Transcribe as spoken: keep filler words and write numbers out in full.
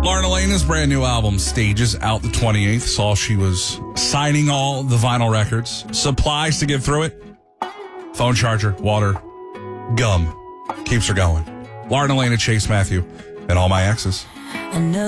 Lauren Elena's brand new album, Stages, out the twenty-eighth. Saw she was signing all the vinyl records. Supplies to get through it. Phone charger, water, gum. Keeps her going. Lauren Elena, Chase Matthew, and all my exes.